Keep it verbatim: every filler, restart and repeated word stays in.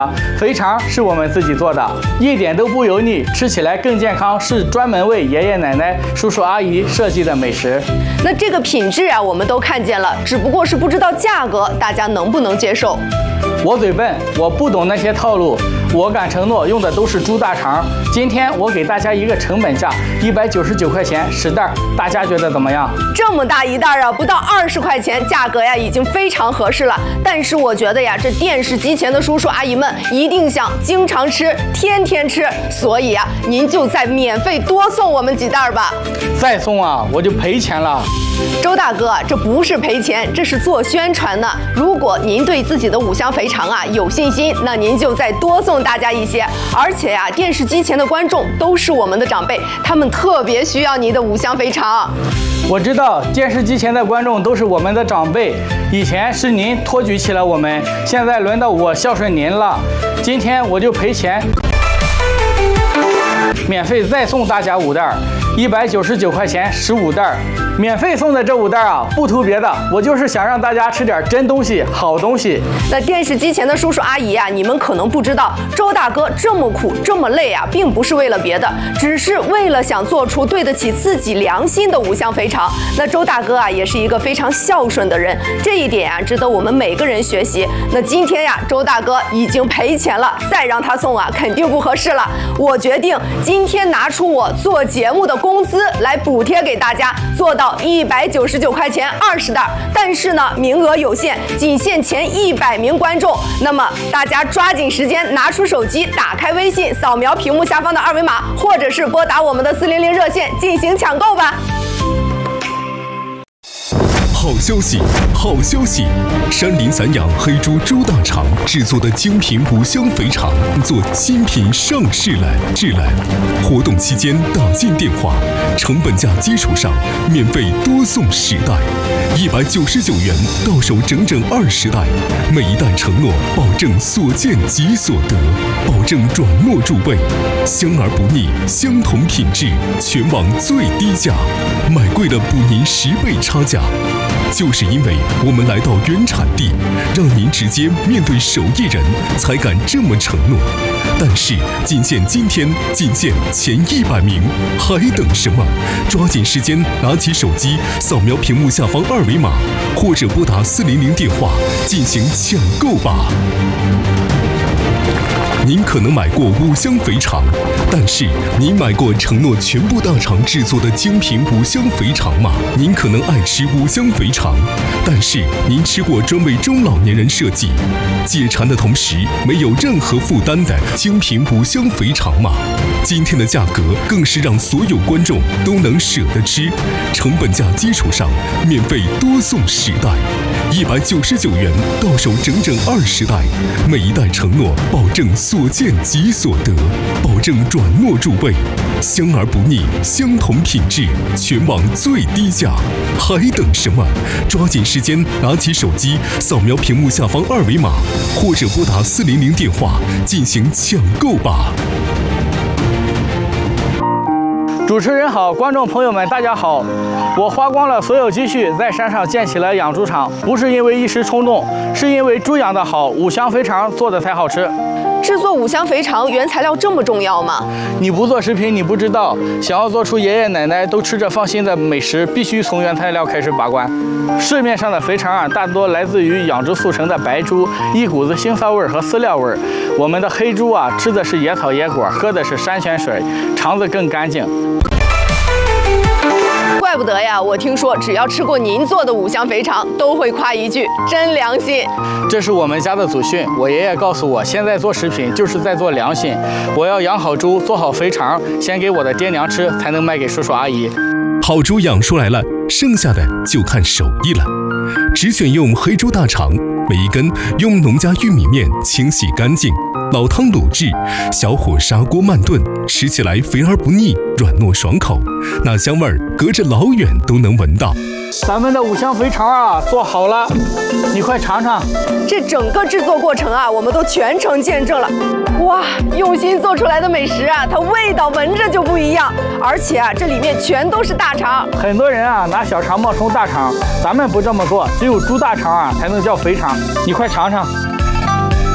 肥肠是我们自己做的，一点都不油腻，吃起来更健康，是专门为爷爷奶奶、叔叔阿姨设计的美食。 那这个品质啊，我们都看见了，只不过是不知道价格，大家能不能接受？ 我嘴笨，我不懂那些套路，我敢承诺用的都是猪大肠。今天我给大家一个成本价，一百九十九块钱十袋，大家觉得怎么样？ 这么大一袋啊，不到二十块钱，价格呀已经非常合适了。但是我觉得呀，这电视机前的叔叔阿姨们一定想经常吃，天天吃，所以啊，您就再免费多送我们几袋吧。 再送啊，我就赔钱了。 周大哥，这不是赔钱，这是做宣传呢。如果您对自己的五香肥肠啊有信心，那您就再多送大家一些。而且呀、啊，电视机前的观众都是我们的长辈，他们特别需要您的五香肥肠。 我知道电视机前的观众都是我们的长辈，以前是您托举起了我们，现在轮到我孝顺您了。今天我就赔钱，免费再送大家五袋，一百九十九块钱十五袋。免费送的这五袋啊，不图别的，我就是想让大家吃点真东西、好东西。 那电视机前的叔叔阿姨啊，你们可能不知道，周大哥这么苦、这么累啊，并不是为了别的，只是为了想做出对得起自己良心的五香肥肠。那周大哥啊，也是一个非常孝顺的人，这一点啊，值得我们每个人学习。那今天呀，周大哥已经赔钱了，再让他送啊，肯定不合适了。我决定今天拿出我做节目的工资来补贴给大家，做到一百九十九块钱二十袋，但是呢，名额有限，仅限前一百名观众。那么大家抓紧时间，拿出手机，打开微信，扫描屏幕下方的二维码，或者是拨打我们的四零零热线进行抢购吧。 好消息，好消息！山林散养黑猪猪大肠制作的精品五香肥肠做新品上市了，至了！活动期间打进电话，成本价基础上免费多送十袋，一百九十九元到手整整二十袋，每一袋承诺保证所见即所得，保证转诺入味，香而不腻，相同品质，全网最低价，买贵了补您十倍差价。就是因为我们来到原产地，让您直接面对手艺人，才敢这么承诺。但是仅限今天，仅限前一百名，还等什么？抓紧时间，拿起手机，扫描屏幕下方二维码，或者拨打四零零电话进行抢购吧。您可能买过五香肥肠，但是您买过承诺全部大肠制作的精品五香肥肠吗？您可能爱吃五香肥肠，但是您吃过专为中老年人设计、解馋的同时没有任何负担的精品五香肥肠吗？今天的价格更是让所有观众都能舍得吃，成本价基础上免费多送十袋，一百九十九元到手整整二十袋，每一袋承诺保证所见即所得，保证转诺入味，香而不腻，相同品质，全网最低价，还等什么？抓紧时间，拿起手机，扫描屏幕下方二维码，或者拨打四零零电话进行抢购吧。 主持人好，观众朋友们大家好，我花光了所有积蓄在山上建起了养猪场，不是因为一时冲动，是因为猪养得好，五香肥肠做的才好吃。 制作五香肥肠原材料这么重要吗？ 你不做食品你不知道，想要做出爷爷奶奶都吃着放心的美食，必须从原材料开始把关。市面上的肥肠啊，大多来自于养殖速成的白猪，一股子腥臊味和饲料味。我们的黑猪啊，吃的是野草野果，喝的是山泉水，肠子更干净。 怪不得呀！我听说只要吃过您做的五香肥肠，都会夸一句真良心。 这是我们家的祖训，我爷爷告诉我，现在做食品就是在做良心。我要养好猪，做好肥肠，先给我的爹娘吃，才能卖给叔叔阿姨。 好猪养出来了，剩下的就看手艺了。只选用黑猪大肠，每一根用农家玉米面清洗干净，老汤卤制，小火砂锅慢炖，吃起来肥而不腻，软糯爽口，那香味儿隔着老远都能闻到。 咱们的五香肥肠啊，做好了，你快尝尝。 这整个制作过程啊，我们都全程见证了。哇，用心做出来的美食啊，它味道闻着就不一样，而且啊，这里面全都是大肠。 很多人啊拿小肠冒充大肠，咱们不这么做，只有猪大肠啊才能叫肥肠。你快尝尝。